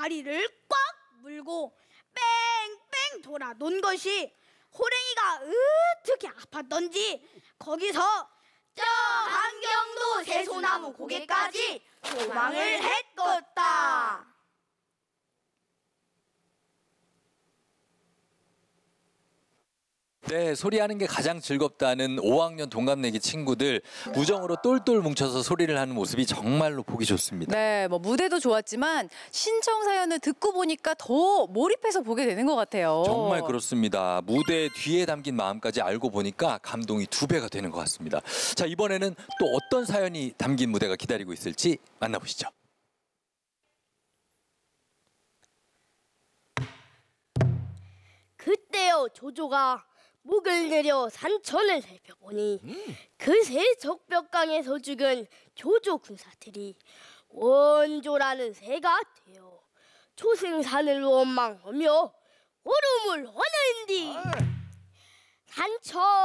다리를 꽉 물고 뺑뺑 돌아 논 것이 호랭이가 어떻게 아팠던지 거기서 저 한경도 새소나무 고개까지 도망을 했겠다. 네, 소리하는 게 가장 즐겁다는 5학년 동갑내기 친구들 우정으로 똘똘 뭉쳐서 소리를 하는 모습이 정말로 보기 좋습니다. 네, 뭐 무대도 좋았지만 신청 사연을 듣고 보니까 더 몰입해서 보게 되는 것 같아요. 정말 그렇습니다. 무대 뒤에 담긴 마음까지 알고 보니까 감동이 2배가 되는 것 같습니다. 자, 이번에는 또 어떤 사연이 담긴 무대가 기다리고 있을지 만나보시죠. 그때요 조조가 목을 내려 산천을 살펴보니 그새 적벽강에서 죽은 조조 군사들이 원조라는 새가 되어 초승산을 원망하며 얼음을 하늘